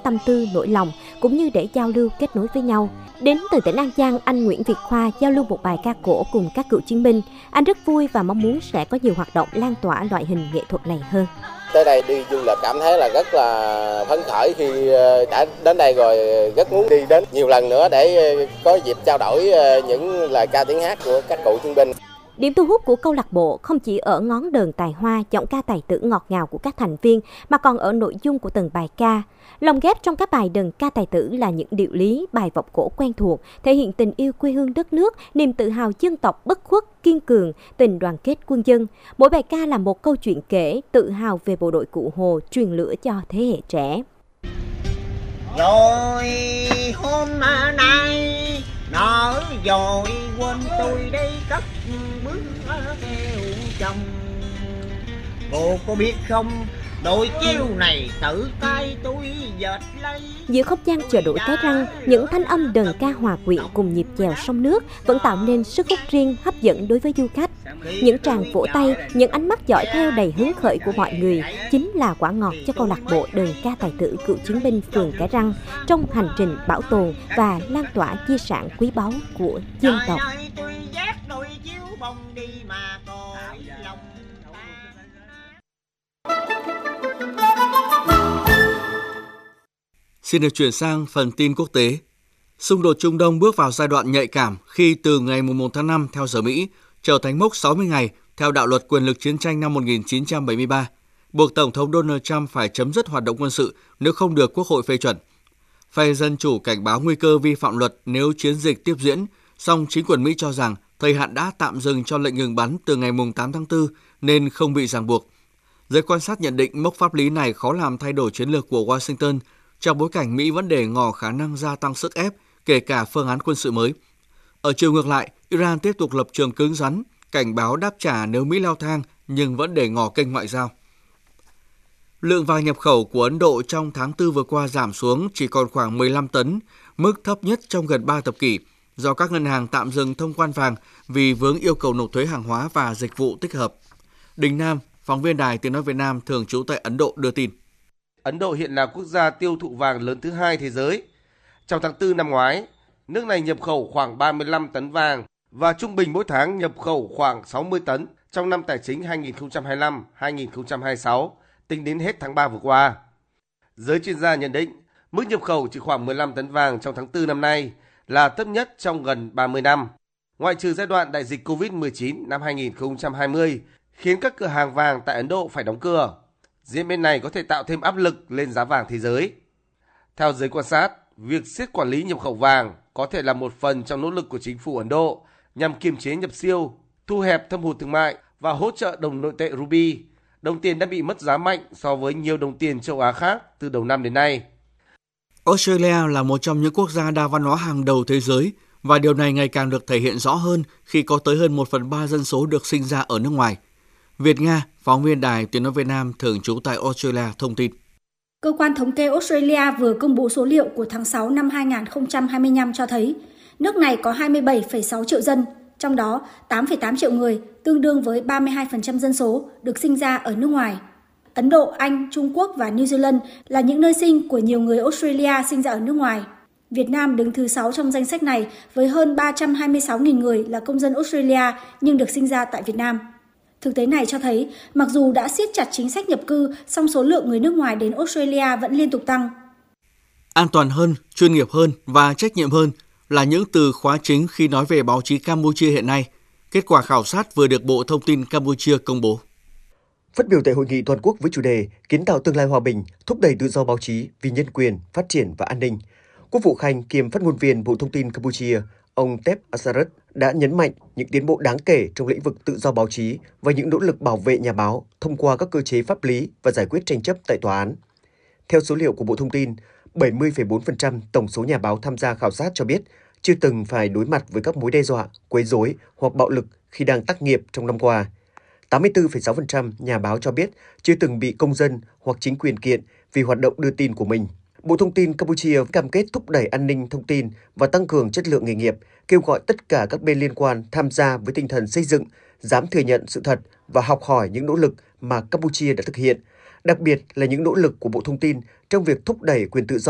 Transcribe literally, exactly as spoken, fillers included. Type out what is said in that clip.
tâm tư, nỗi lòng, cũng như để giao lưu kết nối với nhau. Đến từ tỉnh An Giang, anh Nguyễn Việt Khoa giao lưu một bài ca cổ cùng các cựu chiến binh. Anh rất vui và mong muốn sẽ có nhiều hoạt động lan tỏa loại hình nghệ thuật này hơn. Tới đây đi du lịch cảm thấy là rất là phấn khởi khi đã đến đây rồi, rất muốn đi đến nhiều lần nữa để có dịp trao đổi những lời ca tiếng hát của các cựu chiến binh. Điểm thu hút của câu lạc bộ không chỉ ở ngón đờn tài hoa, giọng ca tài tử ngọt ngào của các thành viên, mà còn ở nội dung của từng bài ca. Lồng ghép trong các bài đờn ca tài tử là những điệu lý, bài vọng cổ quen thuộc, thể hiện tình yêu quê hương đất nước, niềm tự hào dân tộc bất khuất, kiên cường, tình đoàn kết quân dân. Mỗi bài ca là một câu chuyện kể, tự hào về bộ đội Cụ Hồ, truyền lửa cho thế hệ trẻ. Rồi hôm nay nở rồi quên tôi đây cất bước theo chồng. Cô có biết không, đội chiếu này tự tay tôi dệt lấy. Giữa không gian chợ đổi Cái Răng, những thanh âm đờn ca hòa quyện cùng nhịp chèo sông nước vẫn tạo nên sức hút riêng hấp dẫn đối với du khách. Những tràng vỗ tay, những ánh mắt dõi theo đầy hứng khởi của mọi người chính là quả ngọt cho câu lạc bộ đờn ca tài tử cựu chiến binh phường Cái Răng trong hành trình bảo tồn và lan tỏa di sản quý báu của dân tộc. Xin được chuyển sang phần tin quốc tế. Xung đột Trung Đông bước vào giai đoạn nhạy cảm khi từ ngày mùng một tháng năm theo giờ Mỹ trở thành mốc sáu mươi ngày theo đạo luật quyền lực chiến tranh năm một nghìn chín trăm bảy mươi ba, buộc Tổng thống Donald Trump phải chấm dứt hoạt động quân sự nếu không được Quốc hội phê chuẩn. Phe Dân Chủ cảnh báo nguy cơ vi phạm luật nếu chiến dịch tiếp diễn, song chính quyền Mỹ cho rằng thời hạn đã tạm dừng cho lệnh ngừng bắn từ ngày mùng tám tháng tư nên không bị ràng buộc. Giới quan sát nhận định mốc pháp lý này khó làm thay đổi chiến lược của Washington trong bối cảnh Mỹ vẫn để ngỏ khả năng gia tăng sức ép, kể cả phương án quân sự mới. Ở chiều ngược lại, Iran tiếp tục lập trường cứng rắn, cảnh báo đáp trả nếu Mỹ leo thang nhưng vẫn để ngỏ kênh ngoại giao. Lượng vàng nhập khẩu của Ấn Độ trong tháng tư vừa qua giảm xuống chỉ còn khoảng mười lăm tấn, mức thấp nhất trong gần ba thập kỷ, do các ngân hàng tạm dừng thông quan vàng vì vướng yêu cầu nộp thuế hàng hóa và dịch vụ tích hợp. Đình Nam, phóng viên Đài Tiếng nói Việt Nam thường trú tại Ấn Độ đưa tin. Ấn Độ hiện là quốc gia tiêu thụ vàng lớn thứ hai thế giới. Trong tháng tư năm ngoái, nước này nhập khẩu khoảng ba mươi lăm tấn vàng và trung bình mỗi tháng nhập khẩu khoảng sáu mươi tấn trong năm tài chính hai nghìn không trăm hai mươi lăm hai nghìn không trăm hai mươi sáu, tính đến hết tháng ba vừa qua. Giới chuyên gia nhận định, mức nhập khẩu chỉ khoảng mười lăm tấn vàng trong tháng tư năm nay là thấp nhất trong gần ba mươi năm, ngoại trừ giai đoạn đại dịch covid mười chín năm hai nghìn không trăm hai mươi, khiến các cửa hàng vàng tại Ấn Độ phải đóng cửa. Diễn biến này có thể tạo thêm áp lực lên giá vàng thế giới. Theo giới quan sát, việc siết quản lý nhập khẩu vàng có thể là một phần trong nỗ lực của chính phủ Ấn Độ nhằm kiềm chế nhập siêu, thu hẹp thâm hụt thương mại và hỗ trợ đồng nội tệ rupee. Đồng tiền đã bị mất giá mạnh so với nhiều đồng tiền châu Á khác từ đầu năm đến nay. Australia là một trong những quốc gia đa văn hóa hàng đầu thế giới và điều này ngày càng được thể hiện rõ hơn khi có tới hơn một phần ba dân số được sinh ra ở nước ngoài. Việt Nga, phóng viên Đài Tiếng nói Việt Nam thường trú tại Australia thông tin. Cơ quan thống kê Australia vừa công bố số liệu của tháng sáu năm hai nghìn không trăm hai mươi lăm cho thấy nước này có hai mươi bảy phẩy sáu triệu dân, trong đó tám phẩy tám triệu người, tương đương với ba mươi hai phần trăm dân số, được sinh ra ở nước ngoài. Ấn Độ, Anh, Trung Quốc và New Zealand là những nơi sinh của nhiều người Australia sinh ra ở nước ngoài. Việt Nam đứng thứ sáu trong danh sách này với hơn ba trăm hai mươi sáu nghìn người là công dân Australia nhưng được sinh ra tại Việt Nam. Thực tế này cho thấy, mặc dù đã siết chặt chính sách nhập cư, song số lượng người nước ngoài đến Australia vẫn liên tục tăng. An toàn hơn, chuyên nghiệp hơn và trách nhiệm hơn là những từ khóa chính khi nói về báo chí Campuchia hiện nay. Kết quả khảo sát vừa được Bộ Thông tin Campuchia công bố. Phát biểu tại hội nghị toàn quốc với chủ đề Kiến tạo tương lai hòa bình, thúc đẩy tự do báo chí vì nhân quyền, phát triển và an ninh, Quốc vụ Khanh kiêm phát ngôn viên Bộ Thông tin Campuchia, ông Tep Asarat đã nhấn mạnh những tiến bộ đáng kể trong lĩnh vực tự do báo chí và những nỗ lực bảo vệ nhà báo thông qua các cơ chế pháp lý và giải quyết tranh chấp tại tòa án. Theo số liệu của Bộ Thông tin, bảy mươi phẩy bốn phần trăm tổng số nhà báo tham gia khảo sát cho biết chưa từng phải đối mặt với các mối đe dọa, quấy rối hoặc bạo lực khi đang tác nghiệp trong năm qua. tám mươi tư phẩy sáu phần trăm nhà báo cho biết chưa từng bị công dân hoặc chính quyền kiện vì hoạt động đưa tin của mình. Bộ Thông tin Campuchia cam kết thúc đẩy an ninh thông tin và tăng cường chất lượng nghề nghiệp, kêu gọi tất cả các bên liên quan tham gia với tinh thần xây dựng, dám thừa nhận sự thật và học hỏi những nỗ lực mà Campuchia đã thực hiện, đặc biệt là những nỗ lực của Bộ Thông tin trong việc thúc đẩy quyền tự do